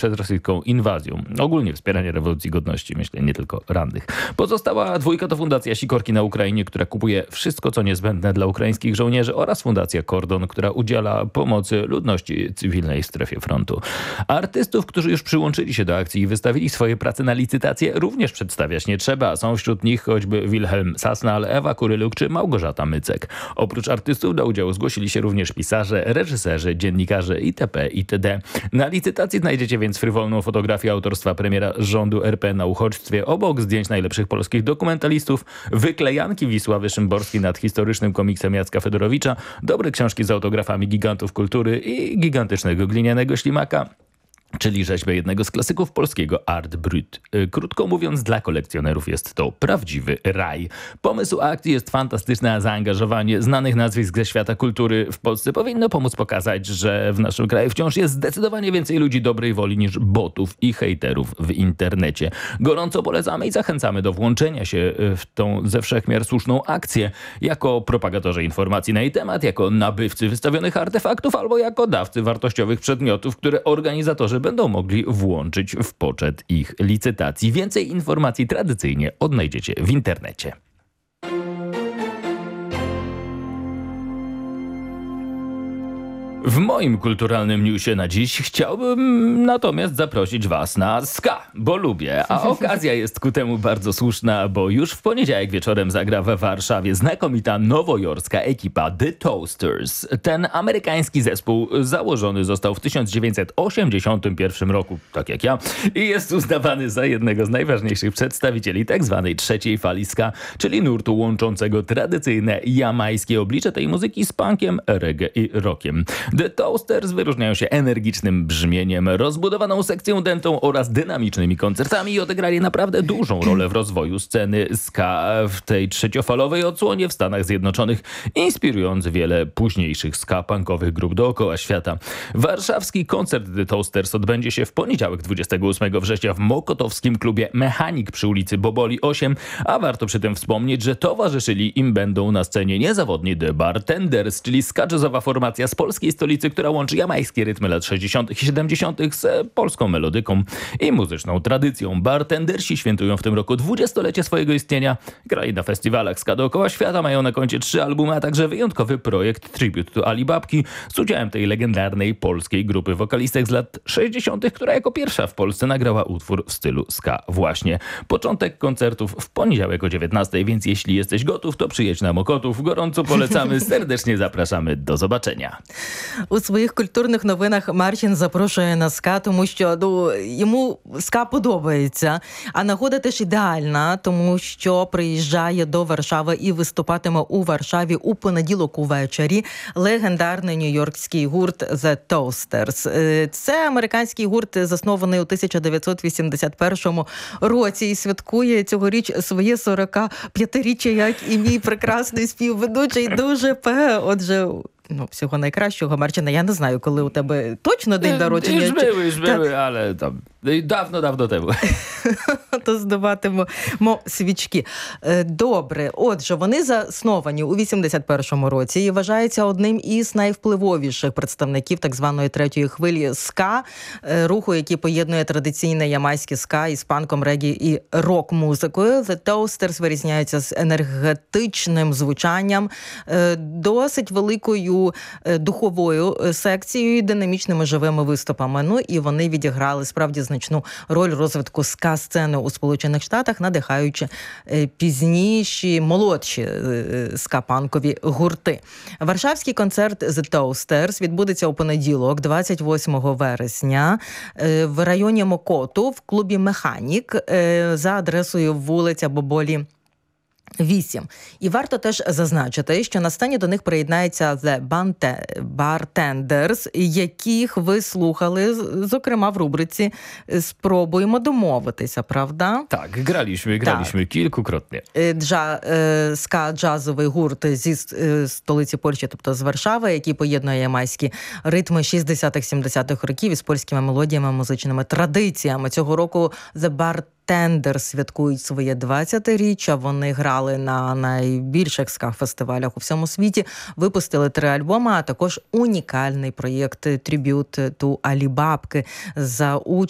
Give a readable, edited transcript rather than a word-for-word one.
przed rosyjską inwazją. Ogólnie wspieranie rewolucji godności, myślę, nie tylko rannych. Pozostała dwójka to Fundacja Sikorki na Ukrainie, która kupuje wszystko, co niezbędne dla ukraińskich żołnierzy, oraz Fundacja Kordon, która udziela pomocy ludności cywilnej w strefie frontu. Artystów, którzy już przyłączyli się do akcji i wystawili swoje prace na licytację, również przedstawiać nie trzeba. Są wśród nich choćby Wilhelm Sasnal, Ewa Kuryluk czy Małgorzata Mycek. Oprócz artystów do udziału zgłosili się również pisarze, reżyserzy, dziennikarze itp. itd. Na licytacji znajdziecie więc frywolną fotografię autorstwa premiera rządu RP na uchodźstwie, obok zdjęć najlepszych polskich dokumentalistów, wyklejanki Wisławy Szymborskiej nad historycznym komiksem Jacka Fedorowicza, dobre książki z autografami gigantów kultury i gigantycznego glinianego ślimaka, czyli rzeźbę jednego z klasyków polskiego Art Brut. Krótko mówiąc, dla kolekcjonerów jest to prawdziwy raj. Pomysł akcji jest fantastyczny, a zaangażowanie znanych nazwisk ze świata kultury w Polsce powinno pomóc pokazać, że w naszym kraju wciąż jest zdecydowanie więcej ludzi dobrej woli niż botów i hejterów w internecie. Gorąco polecamy i zachęcamy do włączenia się w tą ze wszechmiar słuszną akcję jako propagatorzy informacji na jej temat, jako nabywcy wystawionych artefaktów albo jako dawcy wartościowych przedmiotów, które organizatorzy będą mogli włączyć w poczet ich licytacji. Więcej informacji tradycyjnie odnajdziecie w internecie. W moim kulturalnym newsie na dziś chciałbym natomiast zaprosić was na ska, bo lubię, a okazja jest ku temu bardzo słuszna, bo już w poniedziałek wieczorem zagra we Warszawie znakomita nowojorska ekipa The Toasters. Ten amerykański zespół założony został w 1981 roku, tak jak ja, i jest uznawany za jednego z najważniejszych przedstawicieli tzw. trzeciej fali ska, czyli nurtu łączącego tradycyjne jamańskie oblicze tej muzyki z punkiem, reggae i rockiem. The Toasters wyróżniają się energicznym brzmieniem, rozbudowaną sekcją dentą oraz dynamicznymi koncertami i odegrali naprawdę dużą rolę w rozwoju sceny ska w tej trzeciofalowej odsłonie w Stanach Zjednoczonych, inspirując wiele późniejszych ska-punkowych grup dookoła świata. Warszawski koncert The Toasters odbędzie się w poniedziałek 28 września w mokotowskim klubie Mechanik przy ulicy Boboli 8, a warto przy tym wspomnieć, że towarzyszyli im będą na scenie niezawodni The Bartenders, czyli ska jazzowa formacja z polskiej stolicy, która łączy jamańskie rytmy lat 60. i 70. z polską melodyką i muzyczną tradycją. Bartendersi świętują w tym roku 20-lecie swojego istnienia. Grali na festiwalach ska dookoła świata, mają na koncie 3 albumy, a także wyjątkowy projekt Tribute to Ali Babki z udziałem tej legendarnej polskiej grupy wokalistek z lat 60., która jako pierwsza w Polsce nagrała utwór w stylu ska właśnie. Początek koncertów w poniedziałek o 19, więc jeśli jesteś gotów, to przyjedź na Mokotów. Gorąco polecamy, serdecznie zapraszamy. Do zobaczenia. У своїх культурних новинах Марчин запрошує на ска, тому що йому ска подобається. А нагода теж ідеальна, тому що приїжджає до Варшави і виступатиме у Варшаві у понеділок увечері легендарний нью-йоркський гурт The Toasters. Це американський гурт, заснований у 1981 році і святкує цьогоріч своє 45-річчя, як і мій прекрасний співведучий дуже П. Отже, всього найкращого, Марчина. Я не знаю, коли у тебе точно день народження. Już były, ale tam dawno temu. То здаватимемо свічки. Добре. Отже, вони засновані у 81-му році і вважаються одним із найвпливовіших представників так званої третьої хвилі ска, руху, який поєднує традиційне ямайське ска із панком, регі і рок-музикою. The Toasters вирізняються з енергетичним звучанням, досить великою духовою секцією і динамічними живими виступами. Ну і вони відіграли справді значну роль розвитку ска-сцени у Сполучених Штатах, надихаючи пізніші, молодші ска-панкові гурти. Варшавський концерт The Toasters відбудеться у понеділок, 28 вересня, в районі Мокоту, в клубі «Механік» за адресою вулиця Боболі 8. І варто теж зазначити, що на сцені до них приєднається The Bartenders, яких ви слухали, зокрема, в рубриці «Спробуємо домовитися», правда? Tak, graliśmy kilkukrotnie. Ска-джазовий гурт зі столиці Польщі, тобто з Варшави, який поєднує ямайські ритми 60-х-70-х років із польськими мелодіями, музичними традиціями. Цього року The Bartenders святкують своє 20-річчя. Вони грали на найбільших ска-фестивалях у всьому світі, випустили 3 альбоми, а також унікальний проєкт Tribute to Ali Babki за участю